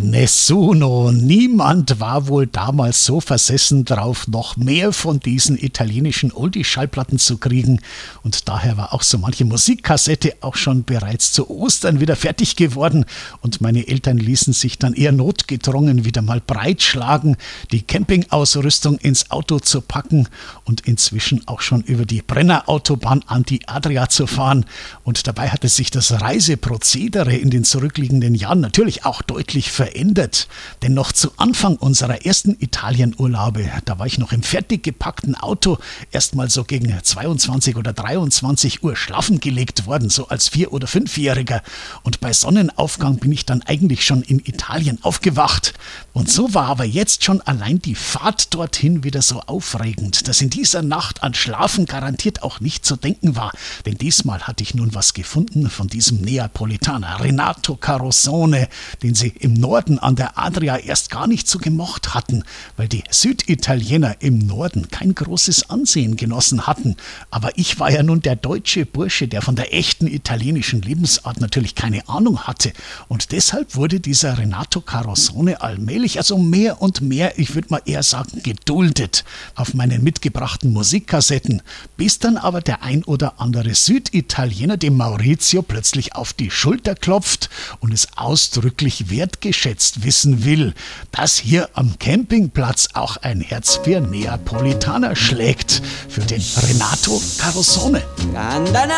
Nessuno. Niemand war wohl damals so versessen drauf, noch mehr von diesen italienischen Oldie-Schallplatten zu kriegen. Und daher war auch so manche Musikkassette auch schon bereits zu Ostern wieder fertig geworden. Und meine Eltern ließen sich dann eher notgedrungen wieder mal breitschlagen, die Campingausrüstung ins Auto zu packen und inzwischen auch schon über die Brennerautobahn an die Adria zu fahren. Und dabei hatte sich das Reiseprozedere in den zurückliegenden Jahren natürlich auch deutlich verändert. Denn noch zu Anfang unserer ersten Italienurlaube, da war ich noch im fertig gepackten Auto erstmal so gegen 22 oder 23 Uhr schlafen gelegt worden, so als 4- oder 5-Jähriger. Und bei Sonnenaufgang bin ich dann eigentlich schon in Italien aufgewacht. Und so war aber jetzt schon allein die Fahrt dorthin wieder so aufregend, dass in dieser Nacht an Schlafen garantiert auch nicht zu denken war. Denn diesmal hatte ich nun was gefunden von diesem Neapolitaner Renato Carosone, den sie im Norden an der Adria erst gar nicht so gemocht hatten, weil die Süditaliener im Norden kein großes Ansehen genossen hatten. Aber ich war ja nun der deutsche Bursche, der von der echten italienischen Lebensart natürlich keine Ahnung hatte. Und deshalb wurde dieser Renato Carosone allmählich, also mehr und mehr, ich würde mal eher sagen, geduldet auf meinen mitgebrachten Musikkassetten, bis dann aber der ein oder andere Süditaliener dem Maurizio plötzlich auf die Schulter klopft und es ausdrücklich wertgeschätzt wissen will, dass hier am Campingplatz auch ein Herz für Neapolitaner schlägt, für den Renato Carosone.